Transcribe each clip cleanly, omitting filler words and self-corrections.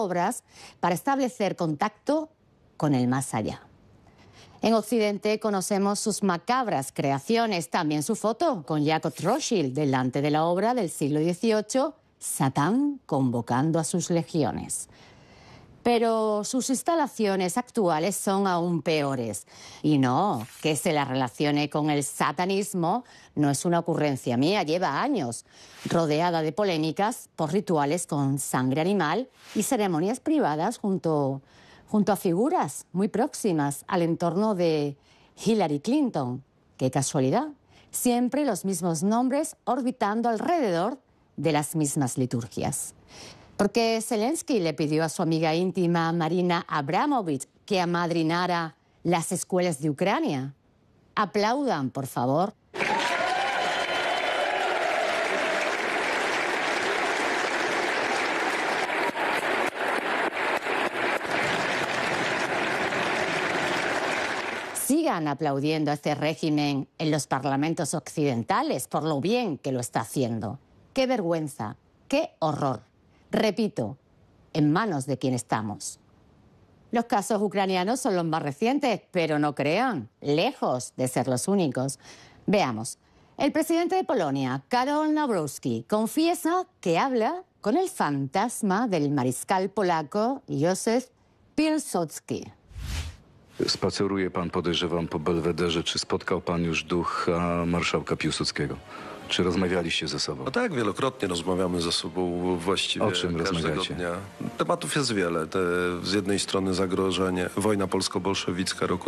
obras para establecer contacto con el más allá. En Occidente conocemos sus macabras creaciones, también su foto con Jacob Rothschild delante de la obra del siglo XVIII, Satán convocando a sus legiones. Pero sus instalaciones actuales son aún peores. Y no, que se la relacione con el satanismo no es una ocurrencia mía, lleva años, rodeada de polémicas por rituales con sangre animal y ceremonias privadas junto a figuras muy próximas al entorno de Hillary Clinton. ¡Qué casualidad! Siempre los mismos nombres orbitando alrededor de las mismas liturgias. Porque Zelensky le pidió a su amiga íntima Marina Abramovich que amadrinara las escuelas de Ucrania. Aplaudan, por favor. Sigan aplaudiendo a este régimen en los parlamentos occidentales por lo bien que lo está haciendo. ¡Qué vergüenza! ¡Qué horror! Repito, en manos de quien estamos. Los casos ucranianos son los más recientes, pero no crean, lejos de ser los únicos. Veamos. El presidente de Polonia, Karol Nawrocki, confiesa que habla con el fantasma del mariscal polaco Józef Pilsudski. Spaceruje pan, podejrzewam, po Belwederze. Czy spotkał pan już ducha marszałka Piłsudskiego? Czy rozmawialiście ze sobą? No tak, wielokrotnie rozmawiamy ze sobą właściwie o czym każdego rozmawiacie? dnia. Tematów jest wiele. Z jednej strony zagrożenie, wojna polsko-bolszewicka roku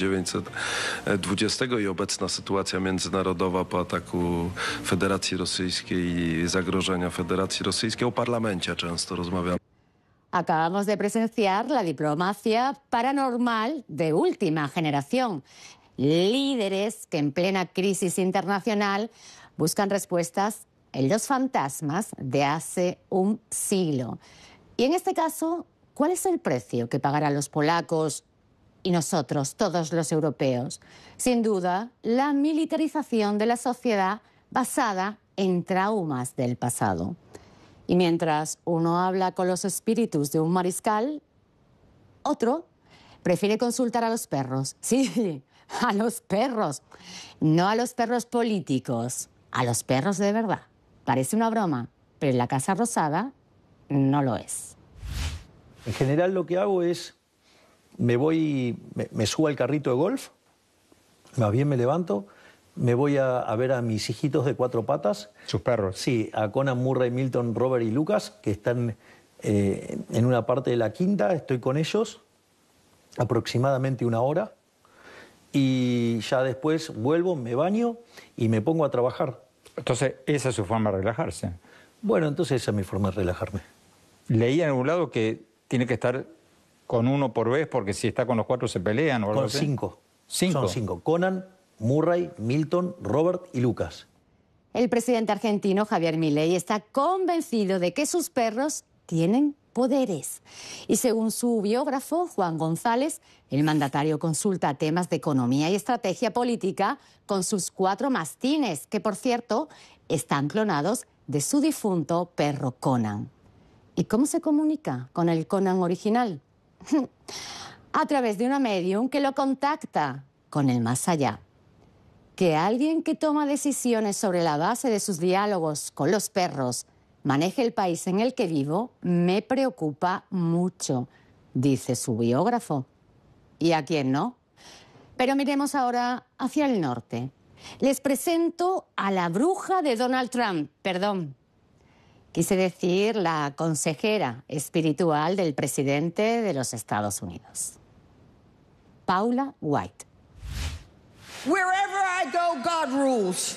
1920 i obecna sytuacja międzynarodowa po ataku Federacji Rosyjskiej i zagrożenia Federacji Rosyjskiej. O parlamencie często rozmawiamy. Acabamos de presenciar la diplomacia paranormal de última generación. Líderes que en plena crisis internacional buscan respuestas en los fantasmas de hace un siglo. Y en este caso, ¿cuál es el precio que pagarán los polacos y nosotros, todos los europeos? Sin duda, la militarización de la sociedad basada en traumas del pasado. Y mientras uno habla con los espíritus de un mariscal, otro prefiere consultar a los perros. Sí, a los perros. No a los perros políticos, a los perros de verdad. Parece una broma, pero en la Casa Rosada no lo es. En general lo que hago es, me subo al carrito de golf, más bien me levanto, me voy a ver a mis hijitos de 4 patas. ¿Sus perros? Sí, a Conan, Murray, Milton, Robert y Lucas, que están en una parte de la quinta. Estoy con ellos aproximadamente 1 hora. Y ya después vuelvo, me baño y me pongo a trabajar. Entonces, esa es su forma de relajarse. Bueno, entonces esa es mi forma de relajarme. Leí en algún lado que tiene que estar con 1 por vez porque si está con los 4 se pelean o algo así. Con 5. ¿5? Son 5. Conan, Murray, Milton, Robert y Lucas. El presidente argentino Javier Milei está convencido de que sus perros tienen poderes. Y según su biógrafo, Juan González, el mandatario consulta temas de economía y estrategia política con sus 4 mastines, que por cierto están clonados de su difunto perro Conan. ¿Y cómo se comunica con el Conan original? A través de una medium que lo contacta con el más allá. Que alguien que toma decisiones sobre la base de sus diálogos con los perros maneje el país en el que vivo me preocupa mucho, dice su biógrafo. ¿Y a quién no? Pero miremos ahora hacia el norte. Les presento a la bruja de Donald Trump, perdón. Quise decir la consejera espiritual del presidente de los Estados Unidos. Paula White. Wherever I go, God rules.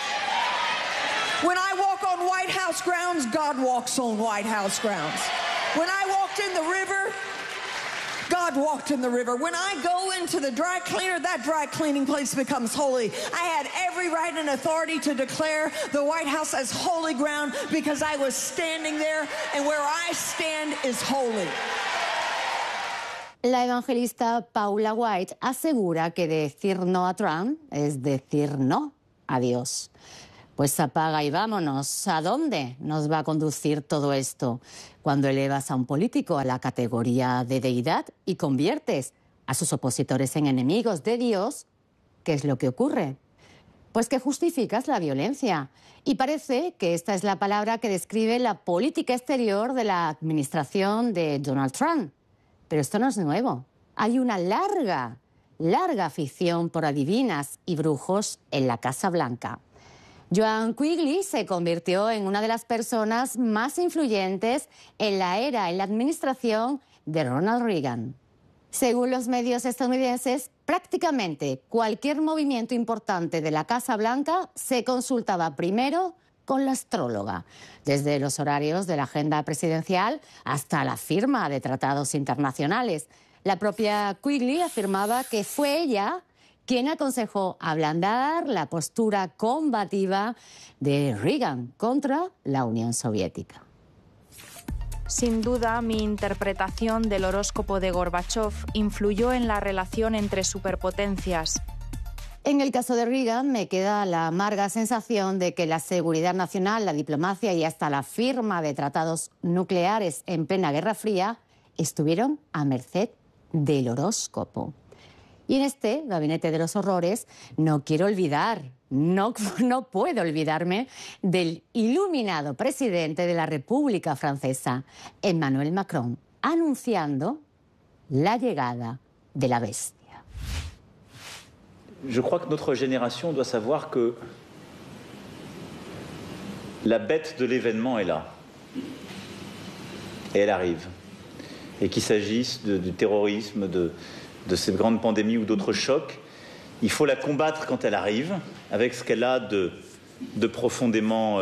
When I walk on White House grounds, God walks on White House grounds. When I walked in the river, God walked in the river. When I go into the dry cleaner, that dry cleaning place becomes holy. I had every right and authority to declare the White House as holy ground because I was standing there, and where I stand is holy. La evangelista Paula White asegura que decir no a Trump es decir no a Dios. Pues apaga y vámonos. ¿A dónde nos va a conducir todo esto? Cuando elevas a un político a la categoría de deidad y conviertes a sus opositores en enemigos de Dios, ¿qué es lo que ocurre? Pues que justificas la violencia. Y parece que esta es la palabra que describe la política exterior de la administración de Donald Trump. Pero esto no es nuevo. Hay una larga afición por adivinas y brujos en la Casa Blanca. Joanne Quigley se convirtió en una de las personas más influyentes en la administración de Ronald Reagan. Según los medios estadounidenses, prácticamente cualquier movimiento importante de la Casa Blanca se consultaba primero con la astróloga, desde los horarios de la agenda presidencial hasta la firma de tratados internacionales. La propia Quigley afirmaba que fue ella quien aconsejó ablandar la postura combativa de Reagan contra la Unión Soviética. Sin duda, mi interpretación del horóscopo de Gorbachov influyó en la relación entre superpotencias. En el caso de Reagan me queda la amarga sensación de que la seguridad nacional, la diplomacia y hasta la firma de tratados nucleares en plena Guerra Fría estuvieron a merced del horóscopo. Y en este gabinete de los horrores no quiero olvidar, no puedo olvidarme del iluminado presidente de la República Francesa, Emmanuel Macron, anunciando la llegada de la bestia. Je crois que notre génération doit savoir que la bête de l'événement est là. Et elle arrive. Et qu'il s'agisse du terrorisme, de cette grande pandémie ou d'autres chocs, il faut la combattre quand elle arrive, avec ce qu'elle a de profondément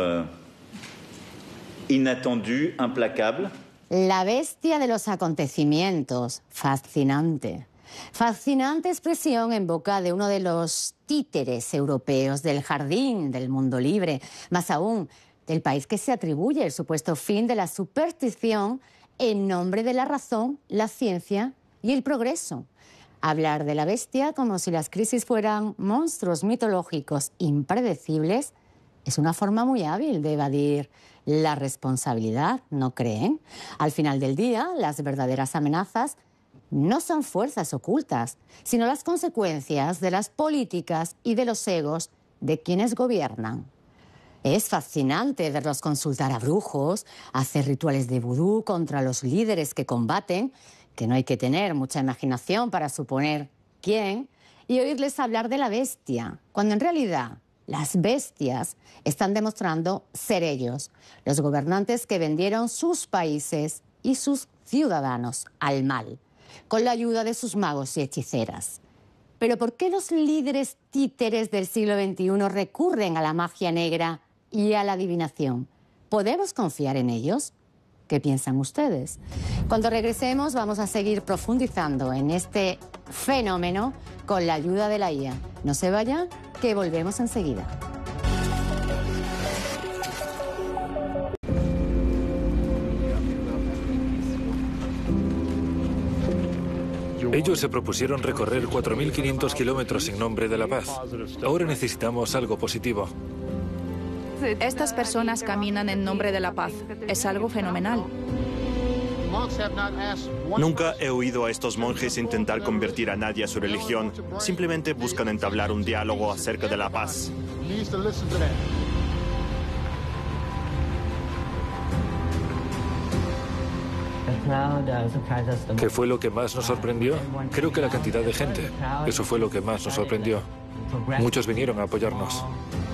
inattendu, implacable. La bestia de los acontecimientos, fascinante. Fascinante expresión en boca de uno de los títeres europeos del jardín del mundo libre, más aún del país que se atribuye el supuesto fin de la superstición en nombre de la razón, la ciencia y el progreso. Hablar de la bestia como si las crisis fueran monstruos mitológicos impredecibles es una forma muy hábil de evadir la responsabilidad, ¿no creen? Al final del día, las verdaderas amenazas no son fuerzas ocultas, sino las consecuencias de las políticas y de los egos de quienes gobiernan. Es fascinante verlos consultar a brujos, hacer rituales de vudú contra los líderes que combaten, que no hay que tener mucha imaginación para suponer quién, y oírles hablar de la bestia, cuando en realidad las bestias están demostrando ser ellos, los gobernantes que vendieron sus países y sus ciudadanos al mal, con la ayuda de sus magos y hechiceras. Pero ¿por qué los líderes títeres del siglo XXI recurren a la magia negra y a la adivinación? ¿Podemos confiar en ellos? ¿Qué piensan ustedes? Cuando regresemos vamos a seguir profundizando en este fenómeno con la ayuda de la IA. No se vayan, que volvemos enseguida. Ellos se propusieron recorrer 4.500 kilómetros en nombre de la paz. Ahora necesitamos algo positivo. Estas personas caminan en nombre de la paz. Es algo fenomenal. Nunca he oído a estos monjes intentar convertir a nadie a su religión. Simplemente buscan entablar un diálogo acerca de la paz. ¿Qué fue lo que más nos sorprendió? Creo que la cantidad de gente. Eso fue lo que más nos sorprendió. Muchos vinieron a apoyarnos.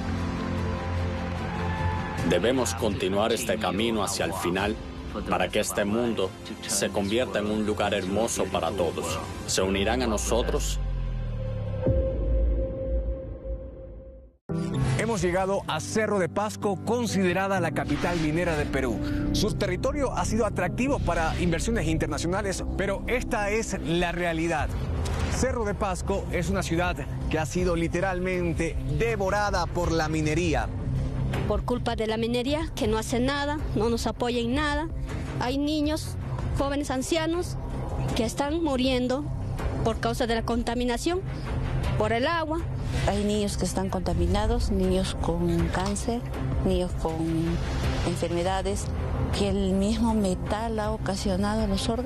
Debemos continuar este camino hacia el final para que este mundo se convierta en un lugar hermoso para todos. ¿Se unirán a nosotros? Hemos llegado a Cerro de Pasco, considerada la capital minera de Perú. Su territorio ha sido atractivo para inversiones internacionales, pero esta es la realidad. Cerro de Pasco es una ciudad que ha sido literalmente devorada por la minería. Por culpa de la minería, que no hace nada, no nos apoya en nada. Hay niños, jóvenes, ancianos que están muriendo por causa de la contaminación. por el agua. Hay niños que están contaminados, niños con cáncer, niños con enfermedades que el mismo metal ha ocasionado a los órganos.